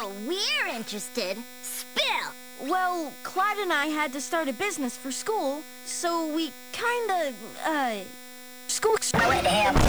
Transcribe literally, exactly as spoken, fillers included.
now we're interested. Spill! Well, Clyde and I had to start a business for school, so we kinda, uh... School... Let him